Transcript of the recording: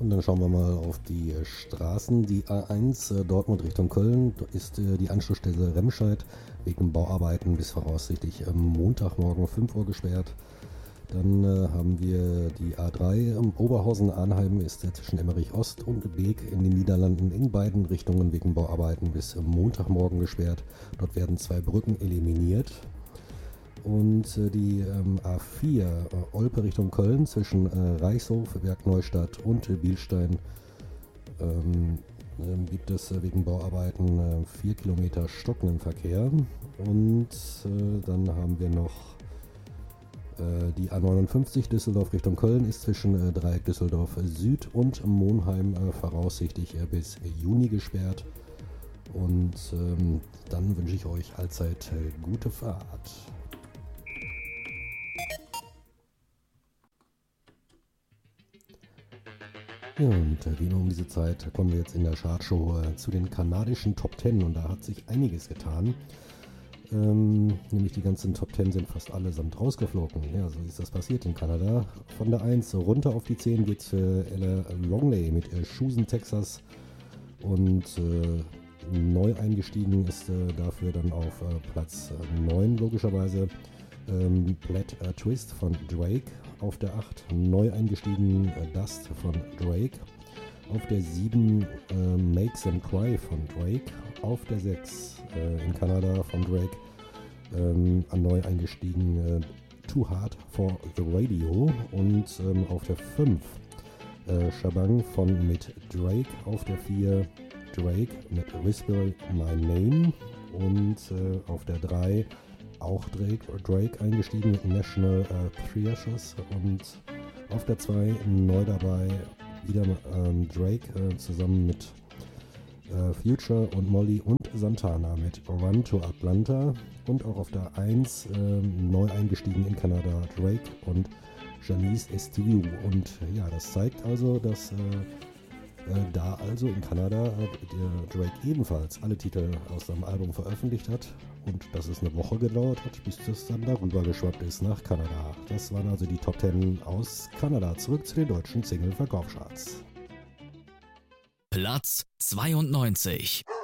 Und dann schauen wir mal auf die Straßen. Die A1 Dortmund Richtung Köln ist die Anschlussstelle Remscheid wegen Bauarbeiten bis voraussichtlich Montagmorgen 5 Uhr gesperrt. Dann haben wir die A3 Oberhausen-Arnheim ist zwischen Emmerich Ost und Beek in den Niederlanden in beiden Richtungen wegen Bauarbeiten bis Montagmorgen gesperrt. Dort werden 2 Brücken eliminiert. Und die A4 Olpe Richtung Köln zwischen Reichshof, Bergneustadt und Bielstein gibt es wegen Bauarbeiten 4 Kilometer stockenden Verkehr. Und dann haben wir noch die A59 Düsseldorf Richtung Köln ist zwischen Dreieck Düsseldorf Süd und Monheim voraussichtlich bis Juni gesperrt. Und dann wünsche ich euch allzeit gute Fahrt. Ja, und wie immer um diese Zeit kommen wir jetzt in der Chartshow zu den kanadischen Top 10 und da hat sich einiges getan. Nämlich die ganzen Top 10 sind fast allesamt rausgeflogen. Ja, so ist das passiert in Kanada. Von der 1 runter auf die 10 geht für Ella Longley mit Schusen, Texas. Und neu eingestiegen ist dafür dann auf Platz 9 logischerweise Plaid Twist von Drake. Auf der 8 neu eingestiegen Dust von Drake. Auf der 7 Make Them Cry von Drake. Auf der 6 in Kanada von Drake neu eingestiegen Too Hard for the Radio. Und auf der 5 Shabang mit Drake. Auf der 4 Drake mit Whisper My Name. Und auf der 3 auch Drake eingestiegen mit National Treasures. Und auf der 2 neu dabei wieder Drake zusammen mit Future und Molly und Santana mit Run to Atlanta. Und auch auf der 1 neu eingestiegen in Kanada Drake und Janice STU. Und ja, das zeigt also, dass da also in Kanada der Drake ebenfalls alle Titel aus seinem Album veröffentlicht hat und dass es eine Woche gedauert hat, bis das dann darüber geschwappt ist nach Kanada. Das waren also die Top 10 aus Kanada. Zurück zu den deutschen Single-Verkaufscharts. Platz 92.